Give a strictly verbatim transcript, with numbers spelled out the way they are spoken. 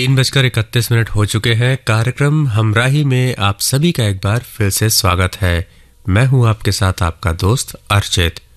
तीन बजकर इकतीस मिनट हो चुके हैं। कार्यक्रम हमराही में आप सभी का एक बार फिर से स्वागत है। मैं हूं आपके साथ आपका दोस्त अर्चित।